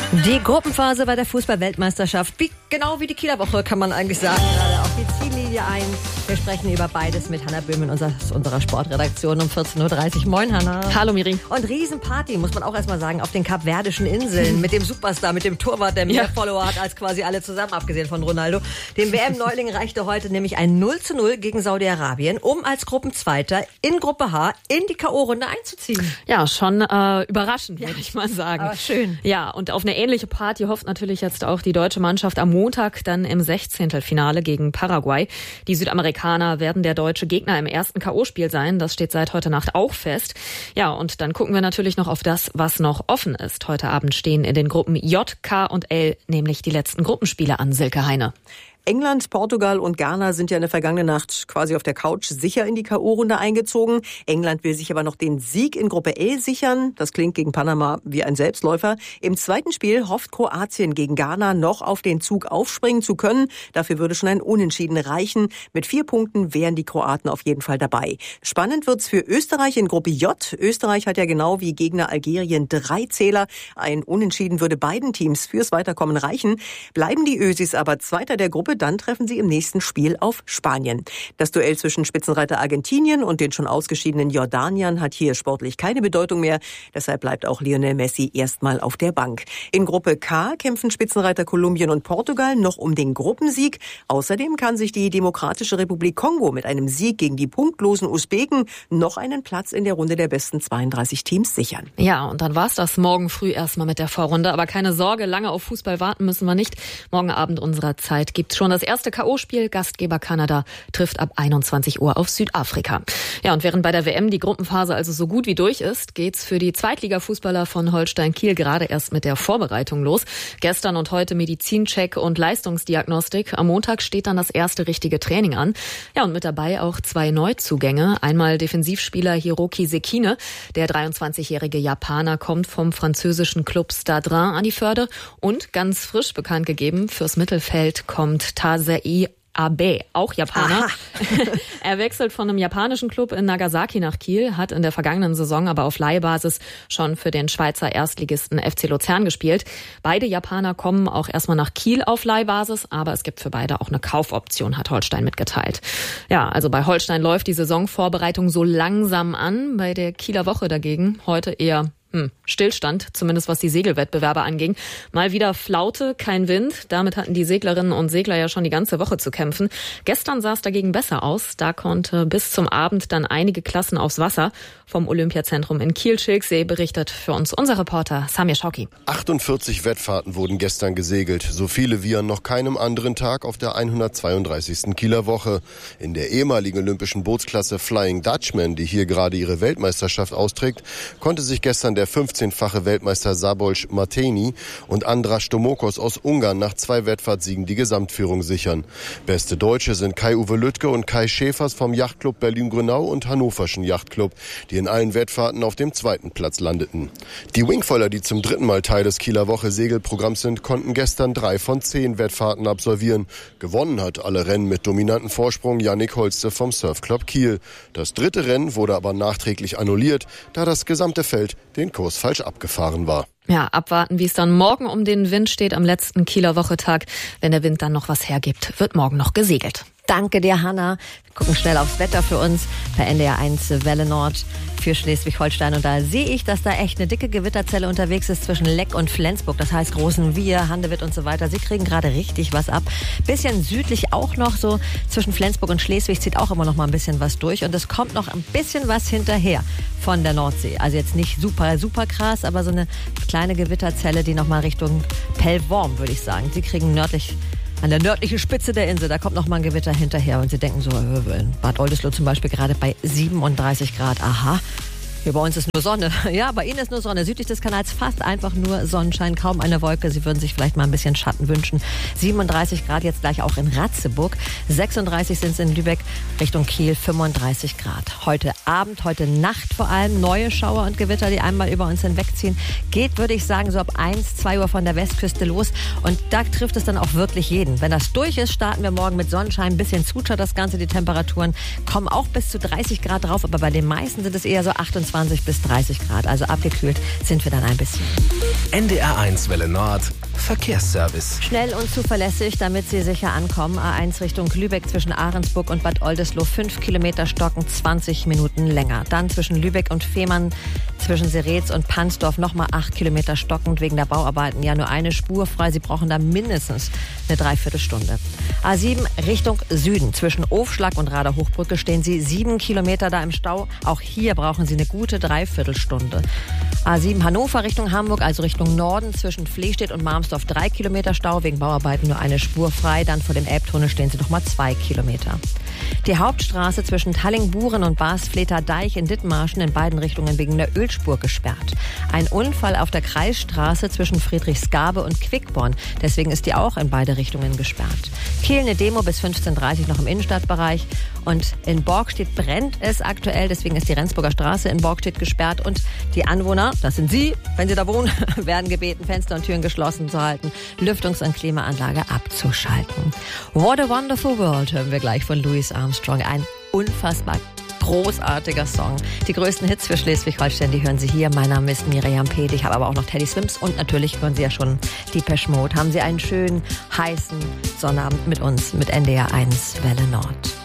Die Gruppenphase bei der Fußball-Weltmeisterschaft, genau wie die Kieler Woche, kann man eigentlich sagen, gerade auf die Ziellinie ein. Wir sprechen über beides mit Hanna Böhmen aus unserer Sportredaktion um 14.30 Uhr. Moin, Hanna. Hallo, Miri. Und Riesenparty, muss man auch erstmal sagen, auf den Kapverdischen Inseln mit dem Superstar, mit dem Torwart, der mehr Follower hat als quasi alle zusammen, abgesehen von Ronaldo. Dem WM-Neuling reichte heute nämlich ein 0:0 gegen Saudi-Arabien, um als Gruppenzweiter in Gruppe H in die K.O.-Runde einzuziehen. Ja, schon überraschend, würde ich mal sagen. Aber schön. Ja, und auf eine ähnliche Party hofft natürlich jetzt auch die deutsche Mannschaft am Montag dann im 16. Finale gegen Paraguay. Die Südamerikaner werden der deutsche Gegner im ersten K.O.-Spiel sein. Das steht seit heute Nacht auch fest. Ja, und dann gucken wir natürlich noch auf das, was noch offen ist. Heute Abend stehen in den Gruppen J, K und L nämlich die letzten Gruppenspiele an, Silke Heine. England, Portugal und Ghana sind ja in der vergangenen Nacht quasi auf der Couch sicher in die K.O.-Runde eingezogen. England will sich aber noch den Sieg in Gruppe L sichern. Das klingt gegen Panama wie ein Selbstläufer. Im zweiten Spiel hofft Kroatien gegen Ghana noch auf den Zug aufspringen zu können. Dafür würde schon ein Unentschieden reichen. Mit 4 Punkten wären die Kroaten auf jeden Fall dabei. Spannend wird's für Österreich in Gruppe J. Österreich hat ja genau wie Gegner Algerien 3 Zähler. Ein Unentschieden würde beiden Teams fürs Weiterkommen reichen. Bleiben die Ösis aber Zweiter der Gruppe, dann treffen sie im nächsten Spiel auf Spanien. Das Duell zwischen Spitzenreiter Argentinien und den schon ausgeschiedenen Jordaniern hat hier sportlich keine Bedeutung mehr. Deshalb bleibt auch Lionel Messi erstmal auf der Bank. In Gruppe K kämpfen Spitzenreiter Kolumbien und Portugal noch um den Gruppensieg. Außerdem kann sich die Demokratische Republik Kongo mit einem Sieg gegen die punktlosen Usbeken noch einen Platz in der Runde der besten 32 Teams sichern. Ja, und dann war's das morgen früh erstmal mit der Vorrunde. Aber keine Sorge, lange auf Fußball warten müssen wir nicht. Morgen Abend unserer Zeit gibt's schon das erste K.O.-Spiel. Gastgeber Kanada trifft ab 21 Uhr auf Südafrika. Ja, und während bei der WM die Gruppenphase also so gut wie durch ist, geht's für die Zweitliga-Fußballer von Holstein Kiel gerade erst mit der Vorbereitung los. Gestern und heute Medizincheck und Leistungsdiagnostik. Am Montag steht dann das erste richtige Training an. Ja, und mit dabei auch 2 Neuzugänge. Einmal Defensivspieler Hiroki Sekine. Der 23-jährige Japaner kommt vom französischen Club Stade Reims an die Förde. Und ganz frisch bekannt gegeben, fürs Mittelfeld kommt Taisei Abe, auch Japaner. Er wechselt von einem japanischen Club in Nagasaki nach Kiel, hat in der vergangenen Saison aber auf Leihbasis schon für den Schweizer Erstligisten FC Luzern gespielt. Beide Japaner kommen auch erstmal nach Kiel auf Leihbasis, aber es gibt für beide auch eine Kaufoption, hat Holstein mitgeteilt. Ja, also bei Holstein läuft die Saisonvorbereitung so langsam an, bei der Kieler Woche dagegen heute eher Stillstand, zumindest was die Segelwettbewerbe anging. Mal wieder Flaute, kein Wind. Damit hatten die Seglerinnen und Segler ja schon die ganze Woche zu kämpfen. Gestern sah es dagegen besser aus. Da konnte bis zum Abend dann einige Klassen aufs Wasser. Vom Olympiazentrum in Kiel-Schilksee berichtet für uns unser Reporter Samir Schauki. 48 Wettfahrten wurden gestern gesegelt. So viele wie an noch keinem anderen Tag auf der 132. Kieler Woche. In der ehemaligen olympischen Bootsklasse Flying Dutchman, die hier gerade ihre Weltmeisterschaft austrägt, konnte sich gestern der 15-fache Weltmeister Szabolcs Martini und András Tomokos aus Ungarn nach 2 Wettfahrtsiegen die Gesamtführung sichern. Beste Deutsche sind Kai-Uwe Lüttke und Kai Schäfers vom Yachtclub Berlin-Grünau und Hannoverschen Yachtclub, die in allen Wettfahrten auf dem 2. Platz landeten. Die Wingfoiler, die zum 3. Mal Teil des Kieler Woche Segelprogramms sind, konnten gestern 3 von 10 Wettfahrten absolvieren. Gewonnen hat alle Rennen mit dominantem Vorsprung Yannick Holste vom Surfclub Kiel. Das 3. Rennen wurde aber nachträglich annulliert, da das gesamte Feld den Kurs falsch abgefahren war. Ja, abwarten, wie es dann morgen um den Wind steht am letzten Kieler Wochetag. Wenn der Wind dann noch was hergibt, wird morgen noch gesegelt. Danke dir, Hanna. Wir gucken schnell aufs Wetter für uns per NDR 1 Welle Nord für Schleswig-Holstein. Und da sehe ich, dass da echt eine dicke Gewitterzelle unterwegs ist zwischen Leck und Flensburg. Das heißt Großenwier, Handewitt und so weiter. Sie kriegen gerade richtig was ab. Bisschen südlich auch noch so zwischen Flensburg und Schleswig zieht auch immer noch mal ein bisschen was durch. Und es kommt noch ein bisschen was hinterher von der Nordsee. Also jetzt nicht super, super krass, aber so eine kleine Gewitterzelle, die noch mal Richtung Pellworm, würde ich sagen. Sie kriegen an der nördlichen Spitze der Insel, da kommt noch mal ein Gewitter hinterher und Sie denken so, in Bad Oldesloe zum Beispiel gerade bei 37 Grad, aha. Hier bei uns ist nur Sonne. Ja, bei Ihnen ist nur Sonne. Südlich des Kanals fast einfach nur Sonnenschein, kaum eine Wolke. Sie würden sich vielleicht mal ein bisschen Schatten wünschen. 37 Grad jetzt gleich auch in Ratzeburg. 36 sind es in Lübeck, Richtung Kiel 35 Grad. Heute Abend, heute Nacht vor allem neue Schauer und Gewitter, die einmal über uns hinwegziehen. Geht, würde ich sagen, so ab 1, 2 Uhr von der Westküste los. Und da trifft es dann auch wirklich jeden. Wenn das durch ist, starten wir morgen mit Sonnenschein. Ein bisschen Zutscher das Ganze. Die Temperaturen kommen auch bis zu 30 Grad drauf. Aber bei den meisten sind es eher so 28 25 bis 30 Grad. Also abgekühlt sind wir dann ein bisschen. NDR1 Welle Nord. Verkehrsservice. Schnell und zuverlässig, damit Sie sicher ankommen. A1 Richtung Lübeck zwischen Ahrensburg und Bad Oldesloe 5 Kilometer stocken, 20 Minuten länger. Dann zwischen Lübeck und Fehmarn, zwischen Seretz und Pansdorf nochmal 8 Kilometer stockend wegen der Bauarbeiten. Ja, nur eine Spur frei. Sie brauchen da mindestens eine Dreiviertelstunde. A7 Richtung Süden. Zwischen Ofschlag und Rader Hochbrücke stehen Sie 7 Kilometer da im Stau. Auch hier brauchen Sie eine gute Dreiviertelstunde. A7 Hannover Richtung Hamburg, also Richtung Norden zwischen Flehstedt und Marmsdorf 3 Kilometer Stau, wegen Bauarbeiten nur eine Spur frei. Dann vor dem Elbtunnel stehen Sie nochmal 2 Kilometer. Die Hauptstraße zwischen Tallingburen und Bas-Fleter Deich in Dithmarschen in beiden Richtungen wegen der Ölspur gesperrt. Ein Unfall auf der Kreisstraße zwischen Friedrichsgabe und Quickborn. Deswegen ist die auch in beide Richtungen gesperrt. Kiel eine Demo bis 15:30 Uhr noch im Innenstadtbereich. Und in Borgstedt brennt es aktuell. Deswegen ist die Rendsburger Straße in Borgstedt gesperrt. Und die Anwohner, das sind Sie, wenn Sie da wohnen, werden gebeten, Fenster und Türen geschlossen zu halten, Lüftungs- und Klimaanlage abzuschalten. What a Wonderful World hören wir gleich von Louis Armstrong. Ein unfassbar großartiger Song. Die größten Hits für Schleswig-Holstein, die hören Sie hier. Mein Name ist Miriam Peth. Ich habe aber auch noch Teddy Swims und natürlich hören Sie ja schon Depeche Mode. Haben Sie einen schönen, heißen Sonnabend mit uns, mit NDR1 Welle Nord.